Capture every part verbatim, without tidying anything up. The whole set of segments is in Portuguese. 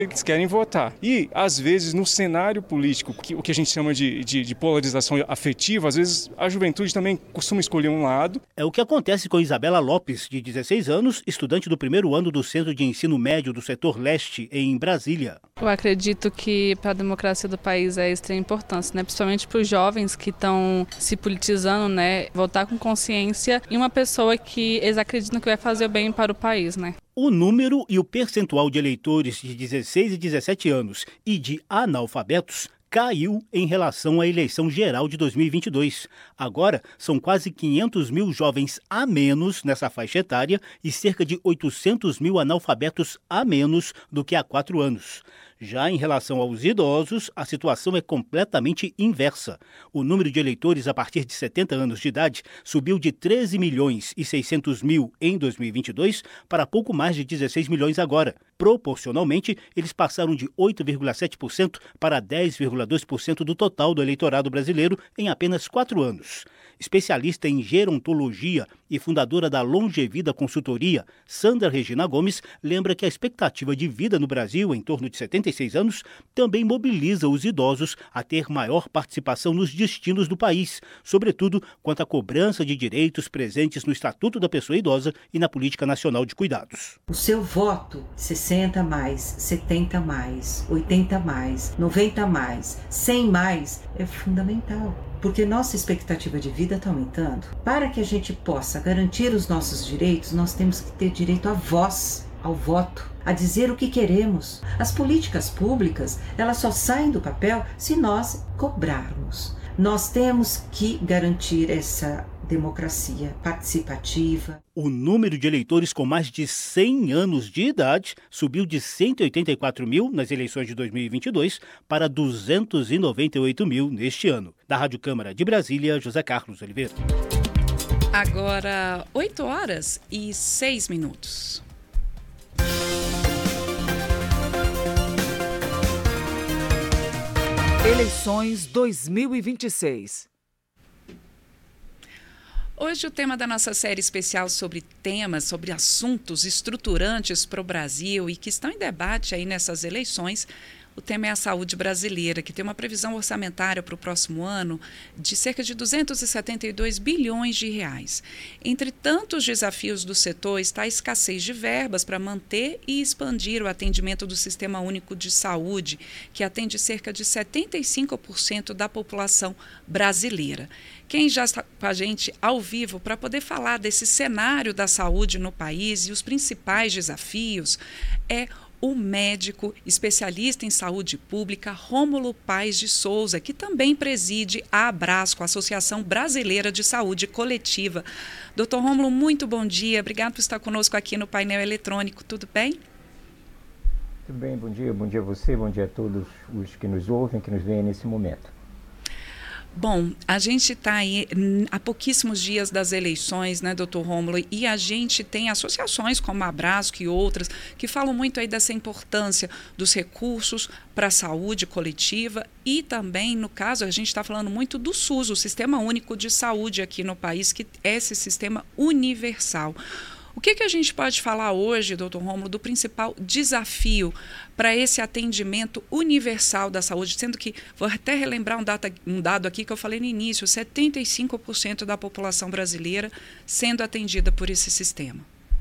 eles querem votar. E, às vezes, no cenário político, que, o que a gente chama de, de, de polarização afetiva, às vezes a juventude também costuma escolher um lado. É o que acontece com Isabela Lopes, de dezesseis anos, estudante do primeiro ano do Centro de Ensino Médio do Setor Leste, em Brasília. Eu acredito que para a democracia do país é extrema importância, né? Principalmente para os jovens que estão se politizando, né? Votar com consciência em uma pessoa que eles acreditam que vai fazer o bem para o país, né? O número e o percentual de eleitores de dezesseis e dezessete anos e de analfabetos caiu em relação à eleição geral de dois mil e vinte e dois. Agora, são quase quinhentos mil jovens a menos nessa faixa etária e cerca de oitocentos mil analfabetos a menos do que há quatro anos. Já em relação aos idosos, a situação é completamente inversa. O número de eleitores a partir de setenta anos de idade subiu de treze milhões e seiscentos mil em dois mil e vinte e dois para pouco mais de dezesseis milhões agora. Proporcionalmente, eles passaram de oito vírgula sete por cento para dez vírgula dois por cento do total do eleitorado brasileiro em apenas quatro anos. Especialista em gerontologia e fundadora da Longevida Consultoria, Sandra Regina Gomes, lembra que a expectativa de vida no Brasil, em torno de setenta e seis anos, também mobiliza os idosos a ter maior participação nos destinos do país, sobretudo quanto à cobrança de direitos presentes no Estatuto da Pessoa Idosa e na Política Nacional de Cuidados. O seu voto, sessenta mais, setenta mais, oitenta mais, noventa mais, cem mais, é fundamental. Porque nossa expectativa de vida está aumentando. Para que a gente possa garantir os nossos direitos, nós temos que ter direito à voz, ao voto, a dizer o que queremos. As políticas públicas, elas só saem do papel se nós cobrarmos. Nós temos que garantir essa democracia participativa. O número de eleitores com mais de cem anos de idade subiu de cento e oitenta e quatro mil nas eleições de dois mil e vinte e dois para duzentos e noventa e oito mil neste ano. Da Rádio Câmara de Brasília, José Carlos Oliveira. Agora, oito horas e seis minutos. Eleições dois mil e vinte e seis. Hoje o tema da nossa série especial sobre temas, sobre assuntos estruturantes para o Brasil e que estão em debate aí nessas eleições. O tema é a saúde brasileira, que tem uma previsão orçamentária para o próximo ano de cerca de duzentos e setenta e dois bilhões de reais. Entre tantos desafios do setor está a escassez de verbas para manter e expandir o atendimento do Sistema Único de Saúde, que atende cerca de setenta e cinco por cento da população brasileira. Quem já está com a gente ao vivo para poder falar desse cenário da saúde no país e os principais desafios é o médico especialista em saúde pública Rômulo Paes de Souza, que também preside a Abrasco, a Associação Brasileira de Saúde Coletiva. doutor Rômulo, muito bom dia. Obrigado por estar conosco aqui no painel eletrônico. Tudo bem? Tudo bem, bom dia. Bom dia a você, bom dia a todos os que nos ouvem, que nos veem nesse momento. Bom, a gente está aí há pouquíssimos dias das eleições, né, doutor Rômulo, e a gente tem associações como a Abrasco e outras que falam muito aí dessa importância dos recursos para a saúde coletiva e também, no caso, a gente está falando muito do SUS, o Sistema Único de Saúde aqui no país, que é esse sistema universal. O que, que a gente pode falar hoje, doutor Rômulo, do principal desafio para esse atendimento universal da saúde, sendo que, vou até relembrar um, data, um dado aqui que eu falei no início, setenta e cinco por cento da população brasileira sendo atendida por esse sistema.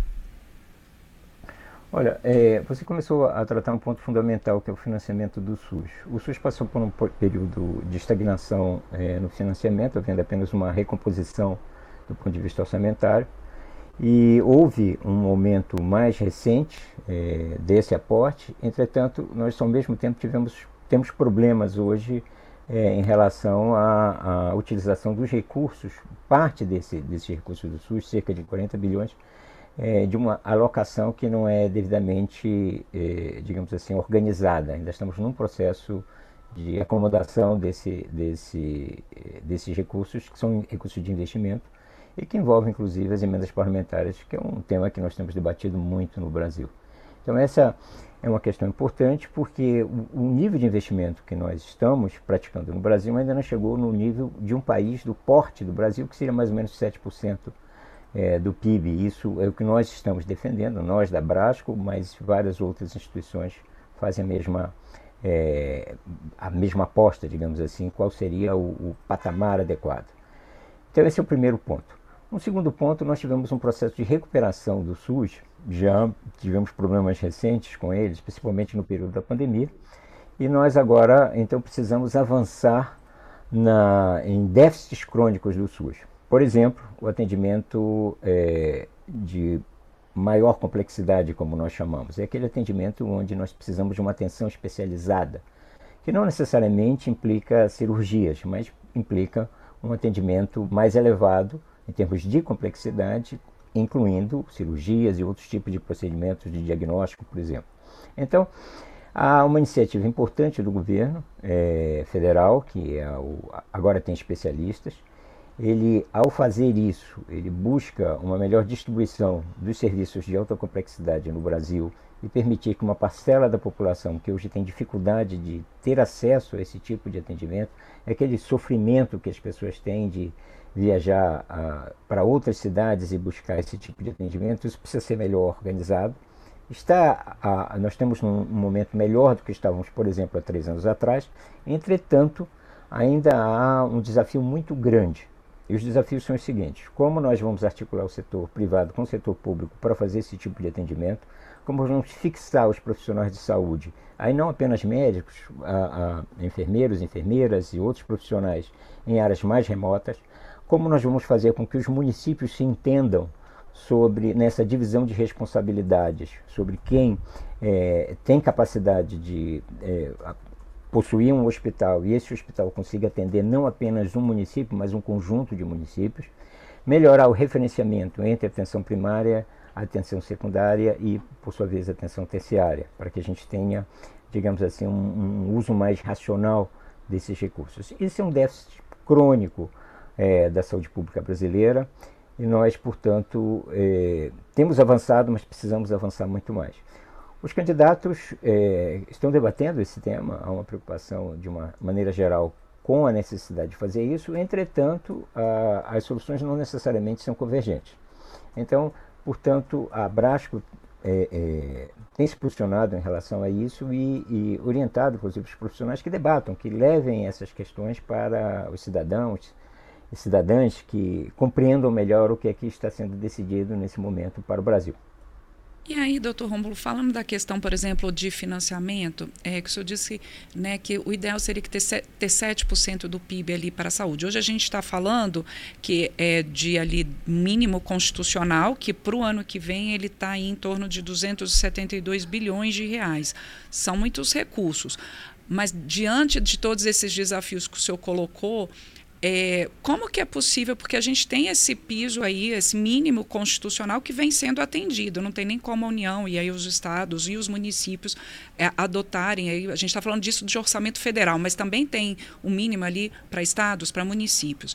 Olha, é, você começou a tratar um ponto fundamental, que é o financiamento do SUS. O SUS passou por um período de estagnação é, no financiamento, havendo apenas uma recomposição do ponto de vista orçamentário. E houve um aumento mais recente é, desse aporte, entretanto, nós ao mesmo tempo tivemos, temos problemas hoje é, em relação à, à utilização dos recursos, parte desse, desses recursos do SUS, cerca de quarenta bilhões, é, de uma alocação que não é devidamente, é, digamos assim, organizada. Ainda estamos num processo de acomodação desse, desse, desses recursos, que são recursos de investimento, e que envolve, inclusive, as emendas parlamentares, que é um tema que nós temos debatido muito no Brasil. Então, essa é uma questão importante, porque o, o nível de investimento que nós estamos praticando no Brasil ainda não chegou no nível de um país do porte do Brasil, que seria mais ou menos sete por cento é, do P I B. Isso é o que nós estamos defendendo, nós da Abrasco, mas várias outras instituições fazem a mesma, é, a mesma aposta, digamos assim, qual seria o, o patamar adequado. Então esse é o primeiro ponto. Um segundo ponto, nós tivemos um processo de recuperação do SUS, já tivemos problemas recentes com eles, principalmente no período da pandemia, e nós agora, então, precisamos avançar na, em déficits crônicos do SUS. Por exemplo, o atendimento é, de maior complexidade, como nós chamamos, é aquele atendimento onde nós precisamos de uma atenção especializada, que não necessariamente implica cirurgias, mas implica um atendimento mais elevado em termos de complexidade, incluindo cirurgias e outros tipos de procedimentos de diagnóstico, por exemplo. Então, há uma iniciativa importante do governo é, federal, que é o, agora tem especialistas. Ele, ao fazer isso, ele busca uma melhor distribuição dos serviços de alta complexidade no Brasil e permitir que uma parcela da população que hoje tem dificuldade de ter acesso a esse tipo de atendimento, é aquele sofrimento que as pessoas têm de viajar a, para outras cidades e buscar esse tipo de atendimento, isso precisa ser melhor organizado. Está, a, nós temos um, um momento melhor do que estávamos, por exemplo, há três anos atrás. Entretanto, ainda há um desafio muito grande. E os desafios são os seguintes: como nós vamos articular o setor privado com o setor público para fazer esse tipo de atendimento, como vamos fixar os profissionais de saúde, aí não apenas médicos, a, a enfermeiros, enfermeiras e outros profissionais em áreas mais remotas, como nós vamos fazer com que os municípios se entendam sobre nessa divisão de responsabilidades, sobre quem é, tem capacidade de é, possuir um hospital e esse hospital consiga atender não apenas um município, mas um conjunto de municípios, melhorar o referenciamento entre a atenção primária, a atenção secundária e, por sua vez, a atenção terciária, para que a gente tenha, digamos assim, um, um uso mais racional desses recursos. Esse é um déficit crônico é, da saúde pública brasileira, e nós, portanto, eh, temos avançado, mas precisamos avançar muito mais. Os candidatos eh, estão debatendo esse tema, há uma preocupação, de uma maneira geral, com a necessidade de fazer isso, entretanto, a, as soluções não necessariamente são convergentes. Então, portanto, a Abrasco eh, eh, tem se posicionado em relação a isso e, e orientado, inclusive, os profissionais que debatam, que levem essas questões para os cidadãos e cidadãs que compreendam melhor o que aqui está sendo decidido nesse momento para o Brasil. E aí, doutor Rômulo, falando da questão, por exemplo, de financiamento, é que o senhor disse, né, que o ideal seria que ter, ter sete por cento do P I B ali para a saúde. Hoje a gente está falando que é de ali mínimo constitucional, que para o ano que vem ele está em torno de duzentos e setenta e dois bilhões de reais. São muitos recursos. Mas diante de todos esses desafios que o senhor colocou, É, como que é possível, porque a gente tem esse piso aí, esse mínimo constitucional que vem sendo atendido, não tem nem como a União e aí os estados e os municípios é, adotarem, aí a gente está falando disso de orçamento federal, mas também tem um mínimo ali para estados, para municípios.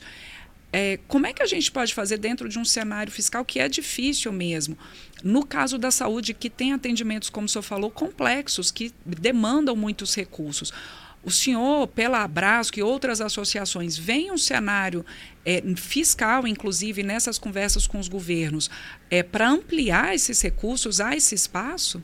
É, como é que a gente pode fazer dentro de um cenário fiscal que é difícil mesmo? No caso da saúde, que tem atendimentos, como o senhor falou, complexos, que demandam muitos recursos. O senhor, pela Abrasco e outras associações, vem um cenário é, fiscal, inclusive nessas conversas com os governos, é, para ampliar esses recursos, há esse espaço?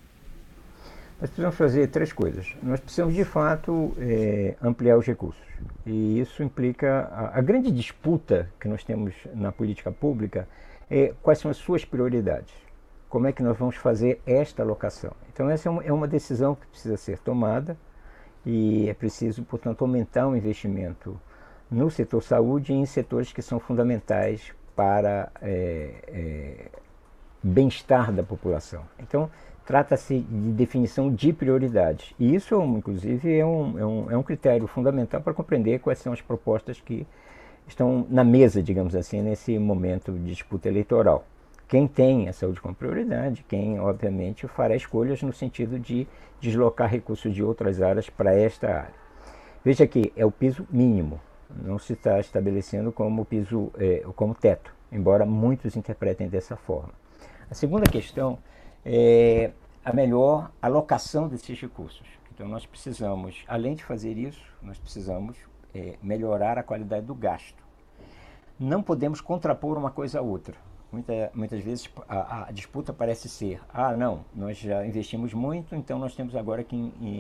Nós precisamos fazer três coisas. Nós precisamos, de fato, é, ampliar os recursos. E isso implica... A, a grande disputa que nós temos na política pública é quais são as suas prioridades. Como é que nós vamos fazer esta alocação? Então, essa é uma, é uma decisão que precisa ser tomada. E é preciso, portanto, aumentar o investimento no setor saúde e em setores que são fundamentais para é, é, bem-estar da população. Então, trata-se de definição de prioridades. E isso, inclusive, é um, é um, é um critério fundamental para compreender quais são as propostas que estão na mesa, digamos assim, nesse momento de disputa eleitoral. Quem tem a saúde como prioridade, quem, obviamente, fará escolhas no sentido de deslocar recursos de outras áreas para esta área. Veja que é o piso mínimo, não se está estabelecendo como piso, é, como teto, embora muitos interpretem dessa forma. A segunda questão é a melhor alocação desses recursos. Então, nós precisamos, além de fazer isso, nós precisamos é, melhorar a qualidade do gasto. Não podemos contrapor uma coisa a outra. Muita, muitas vezes a, a disputa parece ser, ah, não, nós já investimos muito, então nós temos agora que in,